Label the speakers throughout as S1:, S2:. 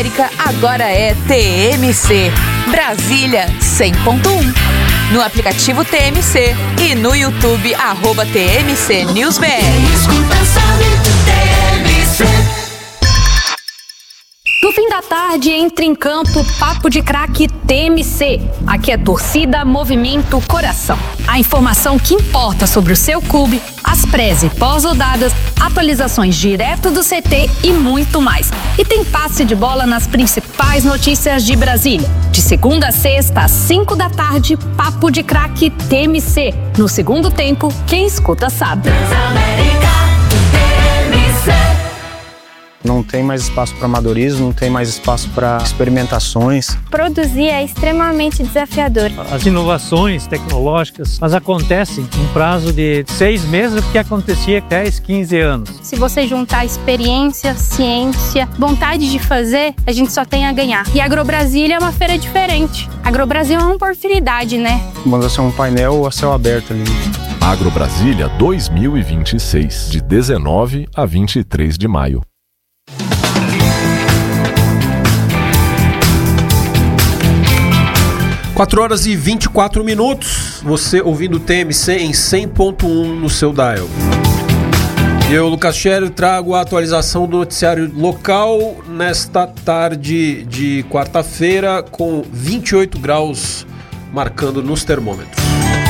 S1: Agora é TMC, Brasília 100.1. No aplicativo TMC e no YouTube, @TMC News BR.
S2: No fim da tarde, entra em campo Papo de Craque TMC. Aqui é torcida, movimento, coração. A informação que importa sobre o seu clube, as pré e pós-rodadas, atualizações direto do CT e muito mais. E tem passe de bola nas principais notícias de Brasília. De segunda a sexta, às 5 da tarde, Papo de Craque TMC. No segundo tempo, quem escuta sabe.
S3: Não tem mais espaço para amadorismo, não tem mais espaço para experimentações.
S4: Produzir é extremamente desafiador.
S5: As inovações tecnológicas, elas acontecem em prazo de 6 meses, o que acontecia 10, 15 anos.
S4: Se você juntar experiência, ciência, vontade de fazer, a gente só tem a ganhar. E a AgroBrasília é uma feira diferente. A AgroBrasil é uma oportunidade, né?
S3: Manda ser um painel a céu aberto ali.
S6: AgroBrasília 2026, de 19 a 23 de maio.
S7: Quatro horas e 24 minutos, você ouvindo o TMC em 100.1 no seu dial. Eu, Lucas Scherer, trago a atualização do noticiário local nesta tarde de quarta-feira, com 28 graus marcando nos termômetros.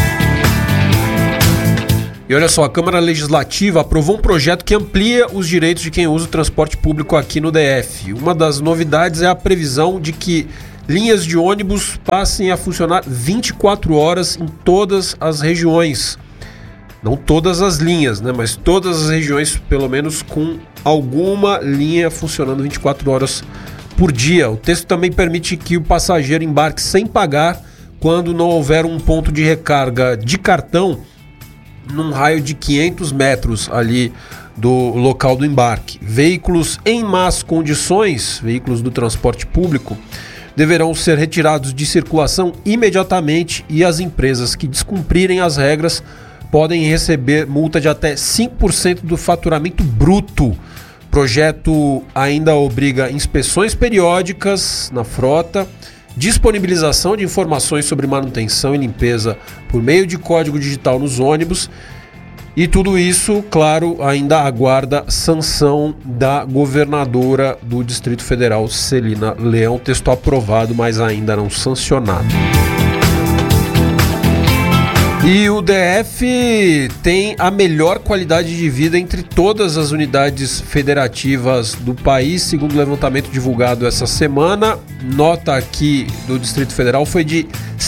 S7: E olha só, a Câmara Legislativa aprovou um projeto que amplia os direitos de quem usa o transporte público aqui no DF. Uma das novidades é a previsão de que linhas de ônibus passem a funcionar 24 horas em todas as regiões. Não todas as linhas, né? Mas todas as regiões, pelo menos com alguma linha funcionando 24 horas por dia. O texto também permite que o passageiro embarque sem pagar quando não houver um ponto de recarga de cartão num raio de 500 metros ali do local do embarque. Veículos em más condições, veículos do transporte público, deverão ser retirados de circulação imediatamente e as empresas que descumprirem as regras podem receber multa de até 5% do faturamento bruto. O projeto ainda obriga inspeções periódicas na frota, disponibilização de informações sobre manutenção e limpeza por meio de código digital nos ônibus. E tudo isso, claro, ainda aguarda sanção da governadora do Distrito Federal, Celina Leão. Texto aprovado, mas ainda não sancionado. E o DF tem a melhor qualidade de vida entre todas as unidades federativas do país, segundo o levantamento divulgado essa semana. Nota aqui do Distrito Federal foi de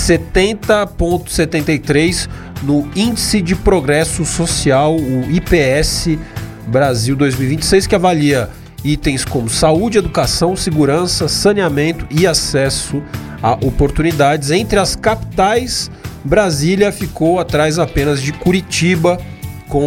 S7: 70,73 no Índice de Progresso Social, o IPS Brasil 2026, que avalia itens como saúde, educação, segurança, saneamento e acesso a oportunidades. Entre as capitais, Brasília ficou atrás apenas de Curitiba, com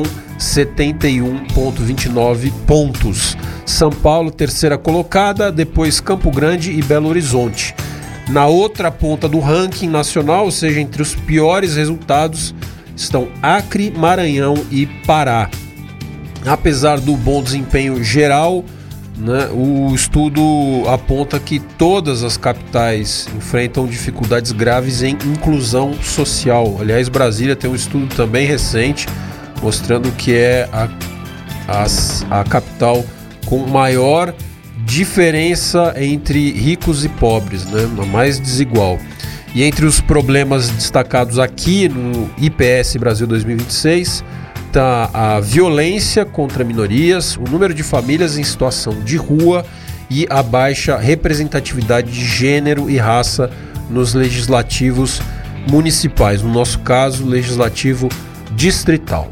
S7: 71,29 pontos. São Paulo, terceira colocada, depois Campo Grande e Belo Horizonte. Na outra ponta do ranking nacional, ou seja, entre os piores resultados, estão Acre, Maranhão e Pará. Apesar do bom desempenho geral, né, o estudo aponta que todas as capitais enfrentam dificuldades graves em inclusão social. Aliás, Brasília tem um estudo também recente mostrando que é a capital com maior diferença entre ricos e pobres, né, a mais desigual. E entre os problemas destacados aqui no IPS Brasil 2026 está a violência contra minorias, o número de famílias em situação de rua e a baixa representatividade de gênero e raça nos legislativos municipais, no nosso caso, legislativo distrital.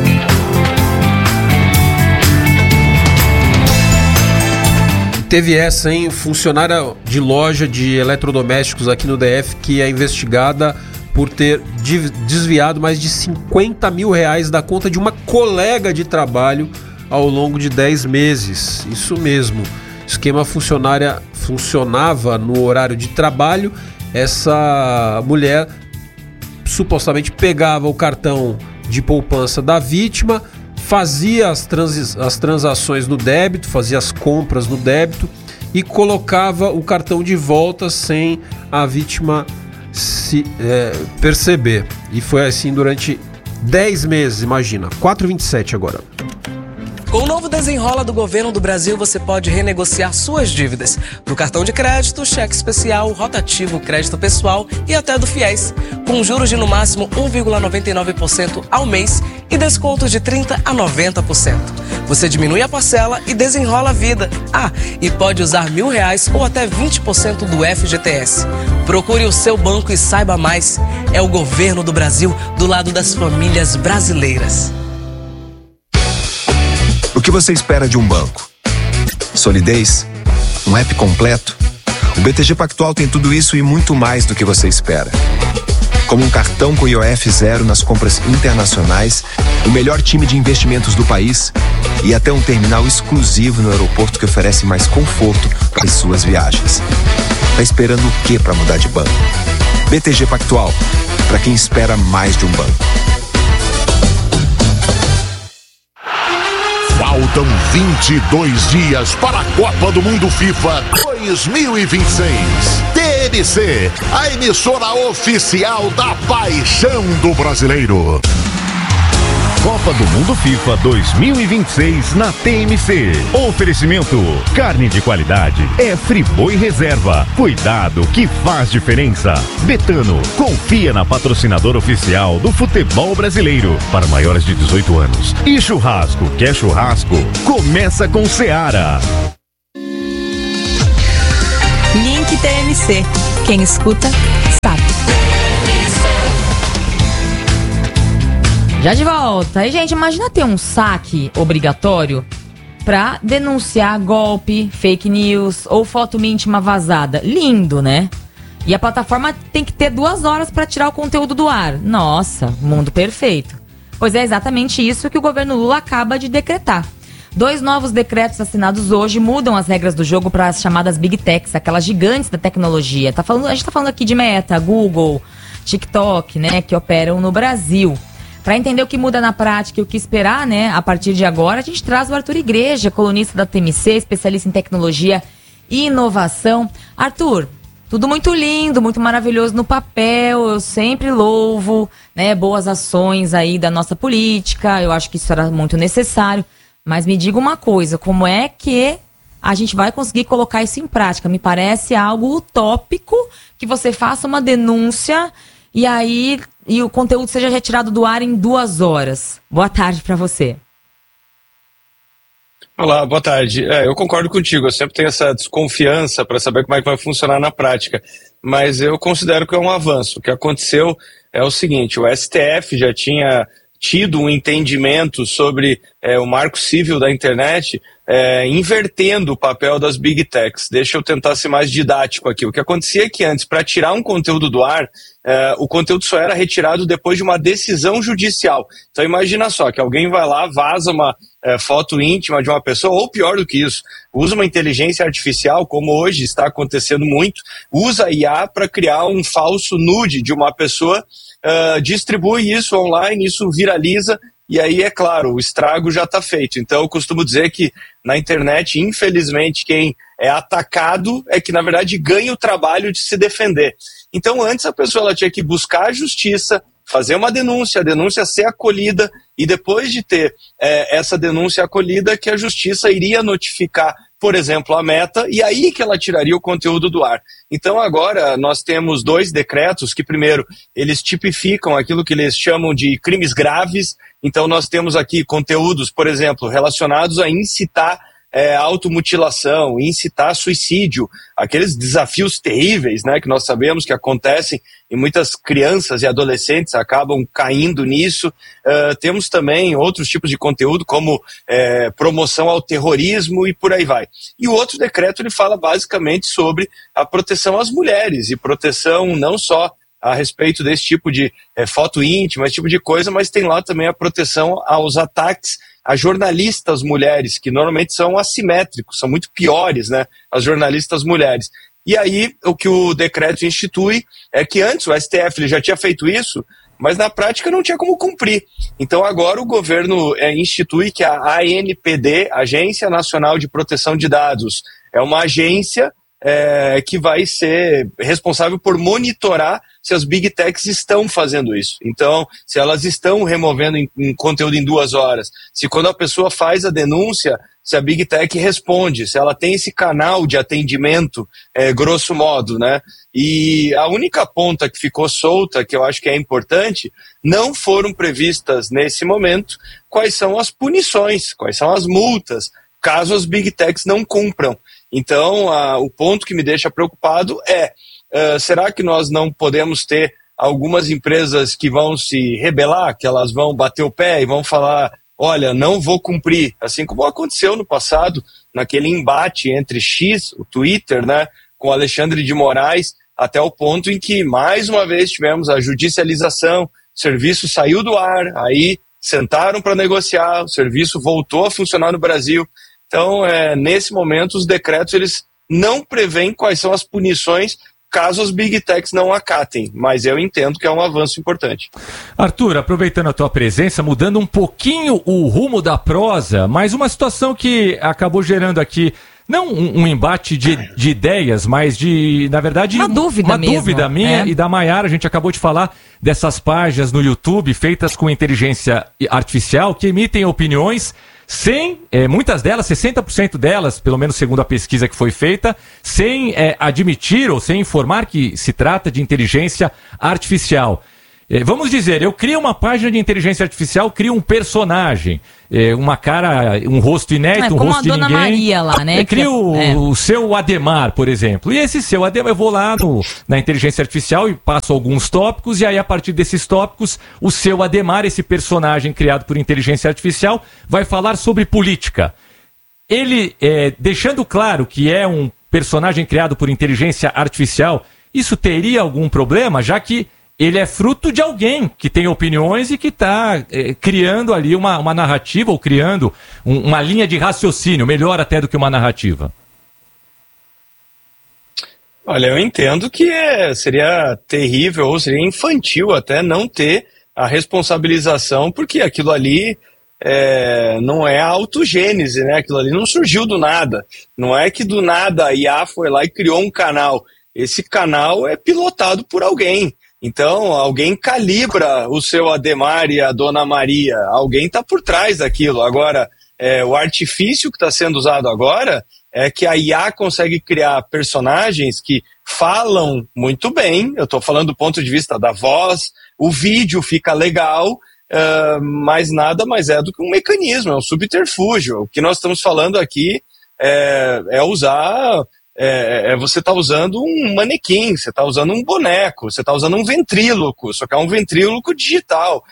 S7: Teve essa, hein? Funcionária de loja de eletrodomésticos aqui no DF que é investigada por ter desviado mais de R$50 mil da conta de uma colega de trabalho ao longo de 10 meses. Isso mesmo. O esquema funcionava no horário de trabalho. Essa mulher supostamente pegava o cartão de poupança da vítima, fazia as transações no débito, fazia as compras no débito e colocava o cartão de volta sem a vítima se perceber. E foi assim durante 10 meses, imagina. 4,27 agora.
S8: Com o novo Desenrola do Governo do Brasil, você pode renegociar suas dívidas do cartão de crédito, cheque especial, rotativo, crédito pessoal e até do FIES, com juros de no máximo 1,99% ao mês e descontos de 30% a 90%. Você diminui a parcela e desenrola a vida. E pode usar R$1.000 ou até 20% do FGTS. Procure o seu banco e saiba mais. É o Governo do Brasil do lado das famílias brasileiras.
S9: O que você espera de um banco? Solidez? Um app completo? O BTG Pactual tem tudo isso e muito mais do que você espera. Como um cartão com IOF zero nas compras internacionais, o melhor time de investimentos do país e até um terminal exclusivo no aeroporto que oferece mais conforto para as suas viagens. Tá esperando o que para mudar de banco? BTG Pactual, para quem espera mais de um banco.
S10: Faltam 22 dias para a Copa do Mundo FIFA 2026. TMC, a emissora oficial da paixão do brasileiro.
S11: Copa do Mundo FIFA 2026 na TMC. Oferecimento: carne de qualidade é Friboi Reserva. Cuidado que faz diferença. Betano, confia na patrocinadora oficial do futebol brasileiro para maiores de 18 anos. E churrasco, quer churrasco? Começa com Seara.
S1: Link TMC. Quem escuta, sabe. Já de volta. E, gente, imagina ter um saque obrigatório pra denunciar golpe, fake news ou foto íntima vazada. Lindo, né? E a plataforma tem que ter 2 horas pra tirar o conteúdo do ar. Nossa, mundo perfeito. Pois é exatamente isso que o governo Lula acaba de decretar. 2 novos decretos assinados hoje mudam as regras do jogo para as chamadas Big Techs, aquelas gigantes da tecnologia. A gente tá falando aqui de Meta, Google, TikTok, né, que operam no Brasil. Para entender o que muda na prática e o que esperar, né, a partir de agora, a gente traz o Arthur Igreja, colunista da TMC, especialista em tecnologia e inovação. Arthur, tudo muito lindo, muito maravilhoso no papel, eu sempre louvo, né, boas ações aí da nossa política, eu acho que isso era muito necessário, mas me diga uma coisa, como é que a gente vai conseguir colocar isso em prática? Me parece algo utópico que você faça uma denúncia e o conteúdo seja retirado do ar em 2 horas. Boa tarde para você.
S12: Olá, boa tarde. Eu concordo contigo, eu sempre tenho essa desconfiança para saber como é que vai funcionar na prática, mas eu considero que é um avanço. O que aconteceu é o seguinte, o STF já tinha tido um entendimento sobre o marco civil da internet, invertendo o papel das Big Techs. Deixa eu tentar ser mais didático aqui. O que acontecia é que antes, para tirar um conteúdo do ar, o conteúdo só era retirado depois de uma decisão judicial. Então imagina só, que alguém vai lá, vaza uma foto íntima de uma pessoa, ou pior do que isso, usa uma inteligência artificial, como hoje está acontecendo muito, usa a IA para criar um falso nude de uma pessoa, distribui isso online, isso viraliza, e aí, é claro, o estrago já está feito. Então eu costumo dizer que na internet, infelizmente, quem é atacado é que, na verdade, ganha o trabalho de se defender. Então antes a pessoa ela tinha que buscar a justiça, fazer uma denúncia, a denúncia ser acolhida, e depois de ter essa denúncia acolhida, que a justiça iria notificar, por exemplo, a Meta, e aí que ela tiraria o conteúdo do ar. Então agora nós temos 2 decretos que, primeiro, eles tipificam aquilo que eles chamam de crimes graves. Então nós temos aqui conteúdos, por exemplo, relacionados a incitar automutilação, incitar suicídio, aqueles desafios terríveis, né, que nós sabemos que acontecem e muitas crianças e adolescentes acabam caindo nisso. Temos também outros tipos de conteúdo, como promoção ao terrorismo e por aí vai. E o outro decreto ele fala basicamente sobre a proteção às mulheres, e proteção não só a respeito desse tipo de foto íntima, esse tipo de coisa, mas tem lá também a proteção aos ataques a jornalistas mulheres, que normalmente são assimétricos, são muito piores, né, as jornalistas mulheres. E aí, o que o decreto institui é que antes o STF ele já tinha feito isso, mas na prática não tinha como cumprir. Então agora o governo institui que a ANPD, Agência Nacional de Proteção de Dados, É uma agência que vai ser responsável por monitorar se as Big Techs estão fazendo isso. Então, se elas estão removendo em conteúdo em 2 horas, se quando a pessoa faz a denúncia, se a Big Tech responde, se ela tem esse canal de atendimento, grosso modo, né? E a única ponta que ficou solta, que eu acho que é importante, não foram previstas nesse momento quais são as punições, quais são as multas, caso as Big Techs não cumpram. Então, o ponto que me deixa preocupado será que nós não podemos ter algumas empresas que vão se rebelar, que elas vão bater o pé e vão falar, olha, não vou cumprir, assim como aconteceu no passado, naquele embate entre X, o Twitter, né, com Alexandre de Moraes, até o ponto em que, mais uma vez, tivemos a judicialização, o serviço saiu do ar, aí sentaram para negociar, o serviço voltou a funcionar no Brasil. Então, nesse momento, os decretos eles não prevêem quais são as punições caso as Big Techs não acatem, mas eu entendo que é um avanço importante.
S13: Arthur, aproveitando a tua presença, mudando um pouquinho o rumo da prosa, mas uma situação que acabou gerando aqui, não um embate de ideias, mas na verdade, uma dúvida minha e da Maiara. A gente acabou de falar dessas páginas no YouTube feitas com inteligência artificial que emitem opiniões sem, muitas delas, 60% delas, pelo menos segundo a pesquisa que foi feita, sem admitir ou sem informar que se trata de inteligência artificial. Vamos dizer, eu crio uma página de inteligência artificial, crio um personagem, uma cara, um rosto inédito, um rosto de ninguém. Como a Dona Maria lá, né? Crio o seu Ademar, por exemplo. E esse seu Ademar, eu vou lá na inteligência artificial e passo alguns tópicos, e aí a partir desses tópicos, o seu Ademar, esse personagem criado por inteligência artificial, vai falar sobre política. Ele, deixando claro que é um personagem criado por inteligência artificial, isso teria algum problema, já que ele é fruto de alguém que tem opiniões e que está criando ali uma narrativa ou criando uma linha de raciocínio, melhor até do que uma narrativa.
S12: Olha, eu entendo que seria terrível ou seria infantil até não ter a responsabilização, porque aquilo ali não é a autogênese, né? Aquilo ali não surgiu do nada. Não é que do nada a IA foi lá e criou um canal. Esse canal é pilotado por alguém. Então, alguém calibra o seu Ademar e a Dona Maria, alguém está por trás daquilo. Agora, o artifício que está sendo usado agora é que a IA consegue criar personagens que falam muito bem, eu estou falando do ponto de vista da voz, o vídeo fica legal, mas nada mais é do que um mecanismo, é um subterfúgio. O que nós estamos falando aqui é usar... você está usando um manequim, você está usando um boneco, você está usando um ventríloco, só que é um ventríloco digital.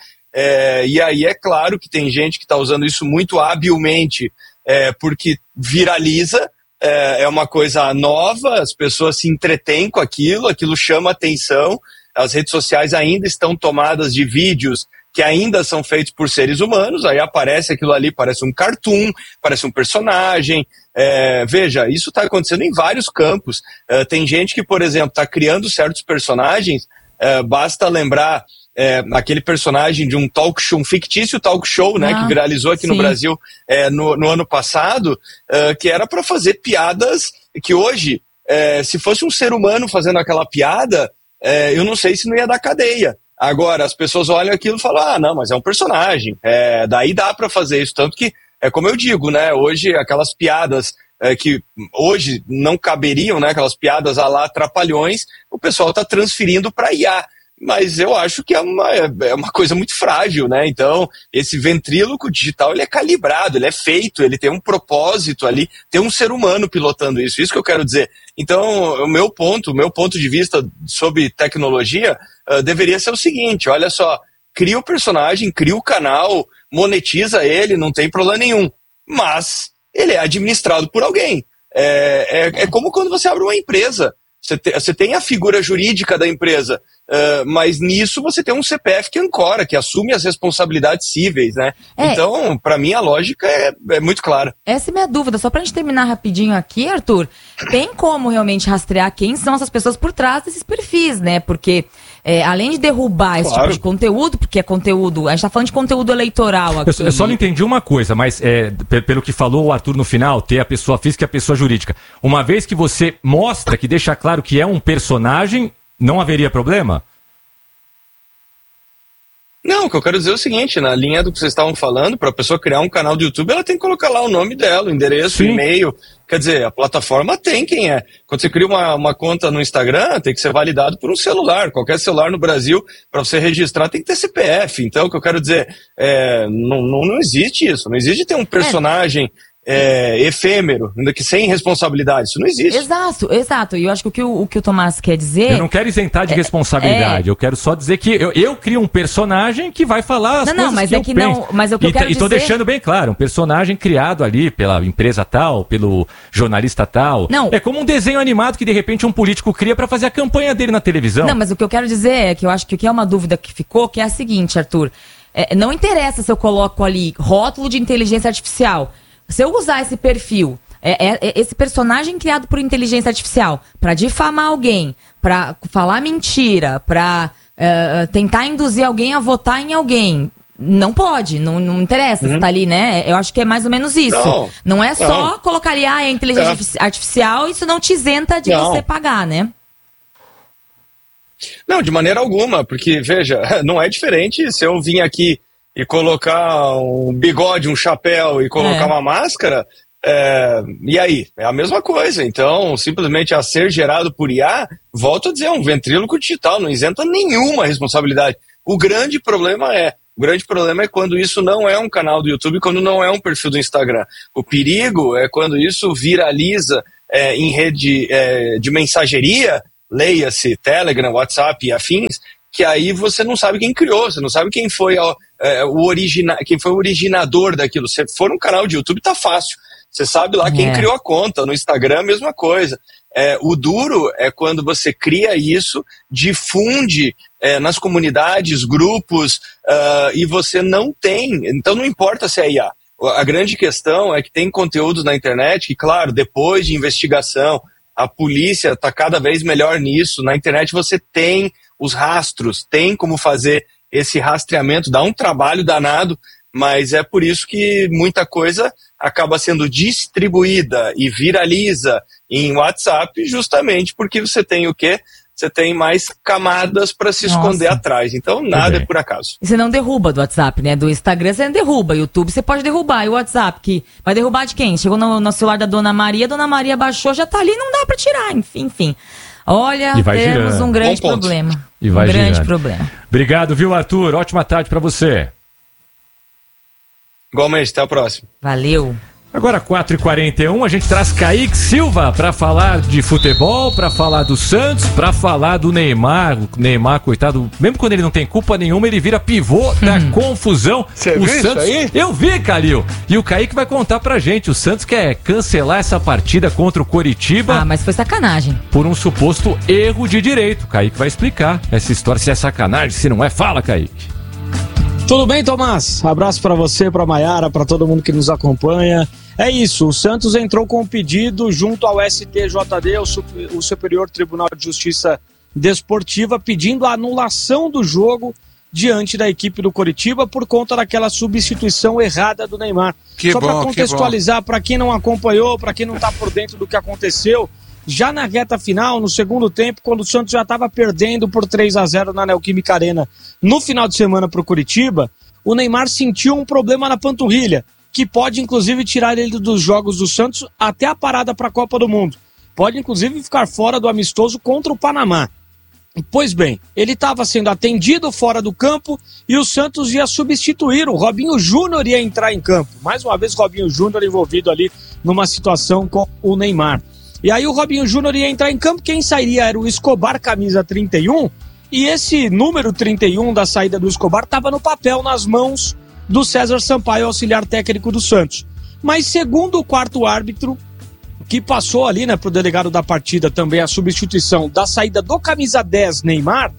S12: E aí é claro que tem gente que está usando isso muito habilmente, porque viraliza, é uma coisa nova, as pessoas se entretêm com aquilo chama atenção, as redes sociais ainda estão tomadas de vídeos que ainda são feitos por seres humanos, aí aparece aquilo ali, parece um cartoon, parece um personagem. Veja, isso está acontecendo em vários campos. Tem gente que, por exemplo, está criando certos personagens, basta lembrar aquele personagem de um talk show, um fictício talk show, né, que viralizou aqui no Brasil no ano passado, que era para fazer piadas que hoje, se fosse um ser humano fazendo aquela piada, eu não sei se não ia dar cadeia. Agora, as pessoas olham aquilo e falam, não, mas é um personagem, daí dá para fazer isso, tanto que, como eu digo, né, hoje aquelas piadas que hoje não caberiam, né, aquelas piadas à la Trapalhões, o pessoal está transferindo para IA, mas eu acho que é uma coisa muito frágil, né, então esse ventríloco digital, ele é calibrado, ele é feito, ele tem um propósito ali, tem um ser humano pilotando isso que eu quero dizer. Então, o meu ponto de vista sobre tecnologia deveria ser o seguinte, olha só, cria o personagem, cria o canal, monetiza ele, não tem problema nenhum, mas ele é administrado por alguém. É como quando você abre uma empresa, você tem a figura jurídica da empresa, mas nisso você tem um CPF que ancora, que assume as responsabilidades cíveis, né? Então, para mim, a lógica é muito clara.
S1: Essa é a minha dúvida. Só pra gente terminar rapidinho aqui, Arthur, tem como realmente rastrear quem são essas pessoas por trás desses perfis, né? Porque, além de derrubar esse tipo de conteúdo, porque é conteúdo... A gente tá falando de conteúdo eleitoral aqui.
S13: Eu só não entendi uma coisa, mas pelo que falou o Arthur no final, ter a pessoa física e a pessoa jurídica. Uma vez que você mostra, que deixa claro que é um personagem... Não haveria problema?
S12: Não, o que eu quero dizer é o seguinte, na linha do que vocês estavam falando, para a pessoa criar um canal do YouTube, ela tem que colocar lá o nome dela, o endereço, o e-mail. Quer dizer, a plataforma tem quem é. Quando você cria uma conta no Instagram, tem que ser validado por um celular. Qualquer celular no Brasil, para você registrar, tem que ter CPF. Então, o que eu quero dizer, não existe isso. Não existe ter um personagem... efêmero, que sem responsabilidade, isso não existe.
S1: Exato. E eu acho que o que o Tomás quer dizer...
S13: Eu não quero isentar de responsabilidade, eu quero só dizer que eu crio um personagem que vai falar as coisas
S1: mas
S13: que eu penso.
S1: Mas o que eu quero dizer...
S13: E tô deixando bem claro, um personagem criado ali pela empresa tal, pelo jornalista tal.
S1: Não.
S13: É como um desenho animado que de repente um político cria pra fazer a campanha dele na televisão.
S1: Não, mas o que eu quero dizer é que eu acho que o que é uma dúvida que ficou, que é a seguinte, Arthur. Não interessa se eu coloco ali rótulo de inteligência artificial. Se eu usar esse perfil, esse personagem criado por inteligência artificial, pra difamar alguém, pra falar mentira, pra tentar induzir alguém a votar em alguém, não pode, não interessa se tá ali, né? Eu acho que é mais ou menos isso. Não é só colocar ali, é inteligência artificial, isso não te isenta de você pagar, né?
S12: Não, de maneira alguma, porque, veja, não é diferente se eu vim aqui e colocar um bigode, um chapéu e colocar uma máscara, e aí? É a mesma coisa. Então, simplesmente a ser gerado por IA, volto a dizer, um ventríloco digital, não isenta nenhuma responsabilidade. O grande problema é quando isso não é um canal do YouTube, quando não é um perfil do Instagram. O perigo é quando isso viraliza em rede de mensageria, leia-se Telegram, WhatsApp e afins, que aí você não sabe quem criou, você não sabe quem foi o originador daquilo. Se for um canal de YouTube, tá fácil. Você sabe lá quem criou a conta. No Instagram, a mesma coisa. O duro é quando você cria isso, difunde nas comunidades, grupos, e você não tem. Então não importa se é IA. A grande questão é que tem conteúdos na internet que, claro, depois de investigação, a polícia está cada vez melhor nisso. Na internet você tem os rastros, tem como fazer esse rastreamento, dá um trabalho danado, mas é por isso que muita coisa acaba sendo distribuída e viraliza em WhatsApp, justamente porque você tem o quê? Você tem mais camadas para se esconder atrás. Então, nada é por acaso.
S1: E você não derruba do WhatsApp, né? Do Instagram você não derruba. YouTube você pode derrubar. E o WhatsApp, que vai derrubar de quem? Chegou no celular da Dona Maria baixou, já tá ali, não dá para tirar. Enfim. Olha, temos um grande problema.
S13: E vai
S1: grande problema.
S13: Obrigado, viu, Arthur? Ótima tarde para você.
S12: Igualmente, até a próxima.
S1: Valeu.
S13: Agora 4h41, a gente traz Kaique Silva para falar de futebol, para falar do Santos, para falar do Neymar. O Neymar, coitado, mesmo quando ele não tem culpa nenhuma, ele vira pivô da confusão.
S14: Você viu
S13: Santos...
S14: isso aí?
S13: Eu vi, Calil. E o Kaique vai contar pra gente. O Santos quer cancelar essa partida contra o Coritiba.
S1: Mas foi sacanagem.
S13: Por um suposto erro de direito. O Kaique vai explicar essa história, se é sacanagem, se não é. Fala, Kaique.
S14: Tudo bem, Tomás? Abraço para você, para Maiara, para todo mundo que nos acompanha. É isso, o Santos entrou com um pedido junto ao STJD, o Superior Tribunal de Justiça Desportiva, pedindo a anulação do jogo diante da equipe do Coritiba por conta daquela substituição errada do Neymar. Só para contextualizar, para quem não acompanhou, para quem não está por dentro do que aconteceu, já na reta final, no segundo tempo, quando o Santos já estava perdendo por 3-0 na Neoquímica Arena no final de semana para o Coritiba, o Neymar sentiu um problema na panturrilha, que pode inclusive tirar ele dos jogos do Santos até a parada para a Copa do Mundo. Pode inclusive ficar fora do amistoso contra o Panamá. Pois bem, ele estava sendo atendido fora do campo e o Santos ia substituir, o Robinho Júnior ia entrar em campo. Mais uma vez o Robinho Júnior envolvido ali numa situação com o Neymar. E aí o Robinho Júnior ia entrar em campo, quem sairia era o Escobar, camisa 31, e esse número 31 da saída do Escobar estava no papel, nas mãos do César Sampaio, auxiliar técnico do Santos. Mas segundo o quarto árbitro, que passou ali, né, para o delegado da partida também a substituição da saída do camisa 10 Neymar,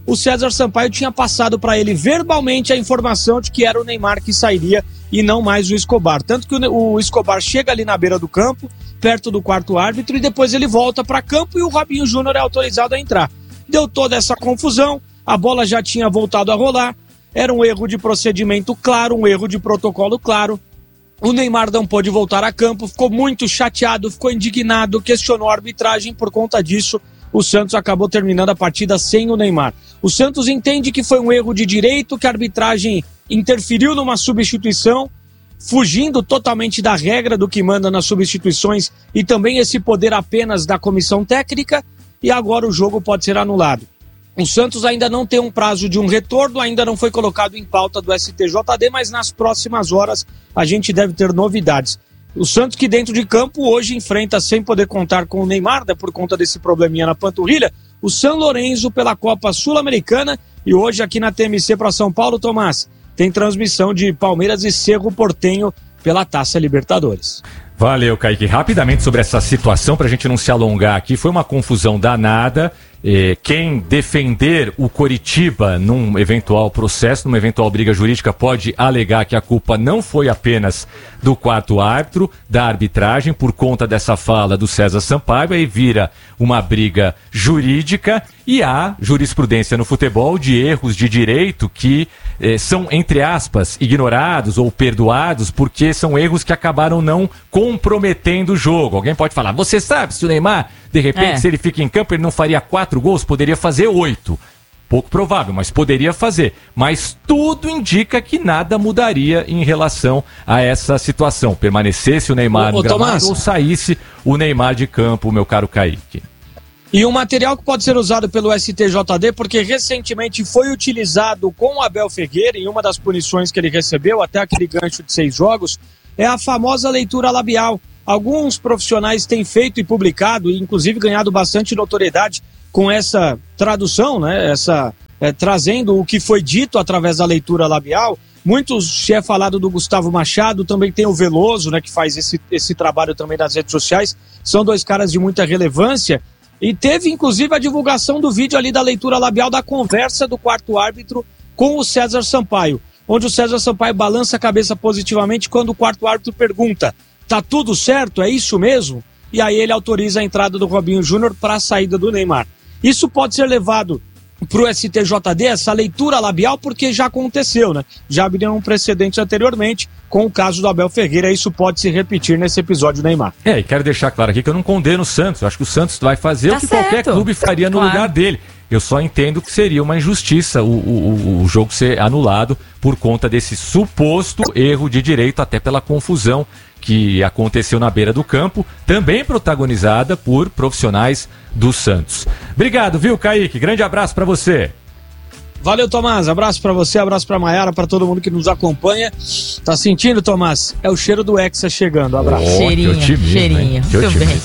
S14: o César Sampaio tinha passado para ele verbalmente a informação de que era o Neymar que sairia e não mais o Escobar. Tanto que o Escobar chega ali na beira do campo, perto do quarto árbitro, e depois ele volta para campo e o Robinho Júnior é autorizado a entrar. Deu toda essa confusão, a bola já tinha voltado a rolar, era um erro de procedimento claro, um erro de protocolo claro. O Neymar não pôde voltar a campo, ficou muito chateado, ficou indignado, questionou a arbitragem. Por conta disso, o Santos acabou terminando a partida sem o Neymar. O Santos entende que foi um erro de direito, que a arbitragem interferiu numa substituição, fugindo totalmente da regra do que manda nas substituições e também esse poder apenas da comissão técnica, e agora o jogo pode ser anulado. O Santos ainda não tem um prazo de um retorno, ainda não foi colocado em pauta do STJD, mas nas próximas horas a gente deve ter novidades. O Santos, que dentro de campo hoje enfrenta, sem poder contar com o Neymar, né, por conta desse probleminha na panturrilha, o São Lourenço pela Copa Sul-Americana, e hoje aqui na TMC para São Paulo, Tomás, tem transmissão de Palmeiras e Cerro Porteño pela Taça Libertadores.
S13: Valeu, Kaique. Rapidamente sobre essa situação, para a gente não se alongar aqui, foi uma confusão danada. Quem defender o Coritiba num eventual processo, numa eventual briga jurídica, pode alegar que a culpa não foi apenas do quarto árbitro, da arbitragem, por conta dessa fala do César Sampaio, aí vira uma briga jurídica, e há jurisprudência no futebol de erros de direito que são, entre aspas, ignorados ou perdoados, porque são erros que acabaram não comprometendo o jogo. Alguém pode falar, você sabe se o Neymar, de repente, se ele fica em campo, ele não faria 4 gols, poderia fazer 8. Pouco provável, mas poderia fazer. Mas tudo indica que nada mudaria em relação a essa situação. Permanecesse o Neymar no gramado ou saísse o Neymar de campo, meu caro Kaique.
S14: E um material que pode ser usado pelo STJD, porque recentemente foi utilizado com o Abel Ferreira, em uma das punições que ele recebeu, até aquele gancho de 6 jogos, é a famosa leitura labial. Alguns profissionais têm feito e publicado, e inclusive ganhado bastante notoriedade com essa tradução, né? Trazendo o que foi dito através da leitura labial. Muitos se é falado do Gustavo Machado, também tem o Veloso, né, que faz esse trabalho também nas redes sociais. São 2 caras de muita relevância. E teve, inclusive, a divulgação do vídeo ali da leitura labial da conversa do quarto árbitro com o César Sampaio, onde o César Sampaio balança a cabeça positivamente quando o quarto árbitro pergunta: tá tudo certo? É isso mesmo? E aí ele autoriza a entrada do Robinho Júnior para a saída do Neymar. Isso pode ser levado para o STJD, essa leitura labial, porque já aconteceu, né? Já abriram um precedente anteriormente com o caso do Abel Ferreira, isso pode se repetir nesse episódio do Neymar.
S13: E quero deixar claro aqui que eu não condeno o Santos, eu acho que o Santos vai fazer o que qualquer clube faria no lugar dele. Eu só entendo que seria uma injustiça o jogo ser anulado por conta desse suposto erro de direito, até pela confusão que aconteceu na beira do campo, também protagonizada por profissionais do Santos. Obrigado, viu, Kaique? Grande abraço pra você.
S14: Valeu, Tomás. Abraço pra você, abraço pra Maiara, pra todo mundo que nos acompanha. Tá sentindo, Tomás? É o cheiro do Hexa chegando. Abraço.
S1: Cheirinho. Muito bem.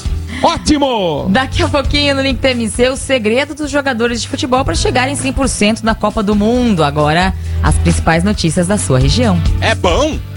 S14: Ótimo!
S1: Daqui a pouquinho no Link TMC, o segredo dos jogadores de futebol para chegarem 100% na Copa do Mundo. Agora, as principais notícias da sua região.
S15: É bom!